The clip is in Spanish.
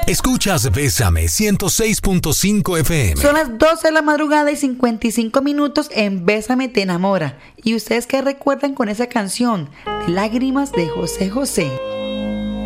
Escuchas Bésame 106.5 FM. Son las 12 de la madrugada y 55 minutos en Bésame te enamora. ¿Y ustedes qué recuerdan con esa canción? Lágrimas de José José.